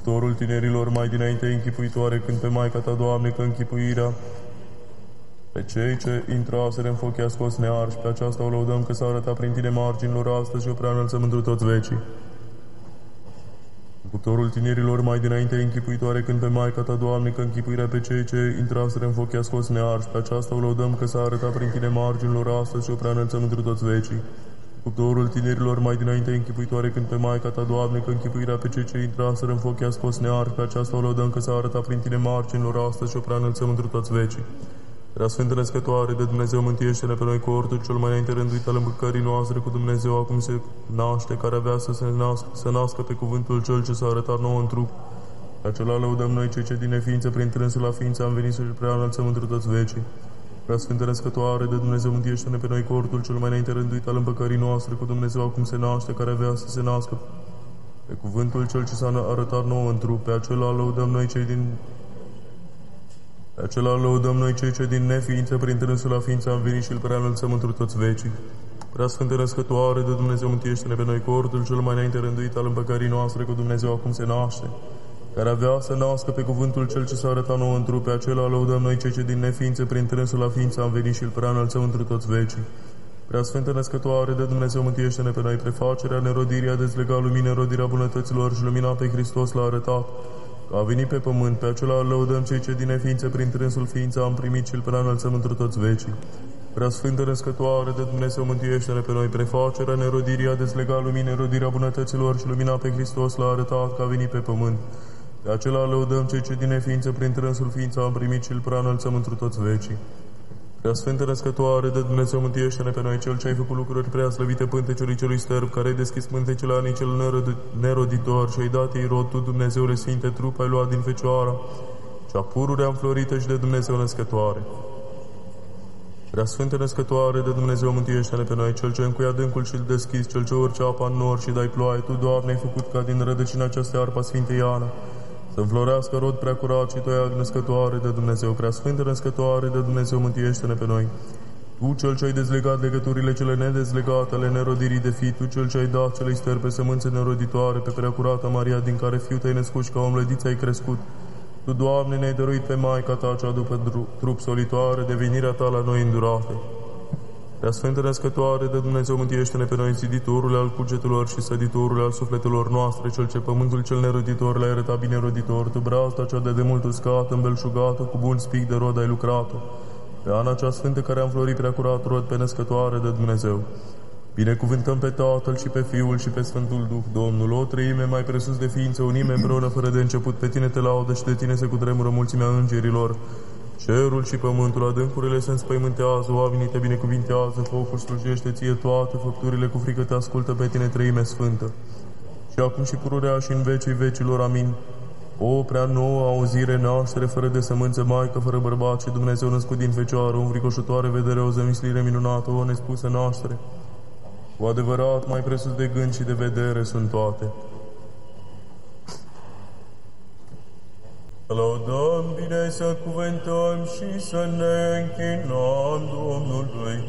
Cuptorul tinerilor mai dinainte închipuitoare, când pe Maica ta, Doamne, că închipuirea pe cei ce intraseră în foc i-a scos nearși, pe aceasta o lăudăm că s-a arătat prin tine marginilor astăzi și o prea înălțăm întru toți vecii. Cuptorul tinerilor mai dinainte închipuitoare, când pe Maica ta, Doamne, că închipuirea pe cei ce intraseră în foc i-a scos nearși, pe aceasta o lăudăm că s-a arătat prin tine marginilor astăzi și o prea înălțăm întru toți vecii. Cuptorul tinerilor mai dinainte închipuitoare, când pe Maica ta, Doamne, că închipuirea pe cei ce intraseră în foc i-a scos nearși, pe aceasta o lăudăm că s-a arătat prin tine marginilor astăzi și o prea înălțăm întru toți vecii. Preasfântă Născătoare de Dumnezeu, mântuiește-ne pe noi cu ortul cel mai înainte rânduit al împăcării noastre cu Dumnezeu, acum se naște, care avea să nască pe cuvântul cel ce s-a arătat nouă în trup. Pe acela lăudăm noi cei ce din neființă prin trânsul la ființă am venit să-și prea înălțăm întru toți vecii. Preasfântă Născătoare de Dumnezeu, mântuiește-ne pe noi cu ortul cel mai înainte rânduit al împăcării noastre cu Dumnezeu, acum se naște, care avea să se nască pe cuvântul cel ce s-a arătat nouă în trup. Pe acela lăudăm noi cei ce din neființă prin trânsul la ființă am venit și îl prea înălțăm întru toți vecii. Preasfântă Născătoare de Dumnezeu, mântuiește-ne pe noi cu ortul cel mai înainte rânduit al împăcării noastre cu Dumnezeu, acum se naște, care avea să nască pe cuvântul cel ce s-a arătat nouă în trup. Pe acela lăudăm noi cei ce din neființă prin trânsul la ființă am venit și îl prea înălțăm întru toți vecii. Preasfântă Născătoare de Dumnezeu, mântuiește-ne pe noi, prefacerea nerodirii, a dezlegat lumina, rodirea bunătăților și lumina pe Hristos l-a arătat, că a venit pe pământ. Pe acela lăudăm cei ce din neființă prin trânsul ființa am primit și îl prea înălțăm întru toți vecii. Preasfântă Născătoare de Dumnezeu, mântuiește-ne pe noi, prefacerea nerodirii, a dezlegat lumina, rodirea bunătăților și lumina pe Hristos l-a arătat, că a venit pe pământ. Pe acela lăudăm cei ce din neființă prin trânsul ființa am primit și îl prea înălțăm întru toți vecii. Preasfântă Născătoare de Dumnezeu, mântuiește-ne pe noi, cel ce ai făcut lucruri prea slăvite pânteciului celui sterb, care ai deschis pântecele anii cel neroditor și ai dat ei rod, tu, Dumnezeule Sfinte, trup ai luat din Fecioara, cea pururea înflorită și de Dumnezeu Născătoare. Preasfântă Născătoare de Dumnezeu, mântuiește-ne pe noi, cel ce încui adâncul și-l deschis, cel ce urce apa în nor și dai ploaie, tu, Doamne, ai făcut ca din rădăcina aceasta arpa Sfintei Iana să înflorească rod prea curat și tu ai Născătoare de Dumnezeu. Preasfântă Născătoare de Dumnezeu, mântuiește-ne pe noi. Tu, cel ce ai dezlegat legăturile cele nedezlegate ale nerodirii de fi, tu, cel ce ai dat celei sterpe sămânțe neroditoare pe preacurata Maria, din care fiul te-ai născut și ca o mlădiță ai crescut. Tu, Doamne, ne-ai dăruit pe Maica ta, cea după trup solitoare, de venirea ta la noi îndurate. Preasfântă Născătoare de Dumnezeu, mântuiește-ne pe noi, ziditorul al cugetelor și săditorul al sufletelor noastre, cel ce pământul cel neroditor l-ai arătat bine roditor, tu, brazda cea de demult uscată, îmbelșugată, cu bun spic de rod ai lucrat-o. Pe Ana cea sfântă care a înflorit prea curat rod pe Născătoare de Dumnezeu. Binecuvântăm pe Tatăl și pe Fiul și pe Sfântul Duh, Domnul, o treime mai presus de ființă, unime împreună fără de început, pe tine te laudă și de tine se cutremură mulțimea îngerilor. Cerul și pământul, adâncurile se înspăimântează, oamenii te binecuvintează, focul slujește ție toate făpturile, cu frică te ascultă pe tine, treime sfântă. Și acum și pururea și în vecii vecilor, amin. O prea nouă auzire, naștere fără de sămânță, Maică fără bărbat și Dumnezeu născut din Fecioară, înfricoșătoare vedere, o zămislire minunată, o nespusă naștere. Cu adevărat, mai presus de gând și de vedere sunt toate. Să lăudăm bine, să cuvântăm și să ne închinăm Domnului.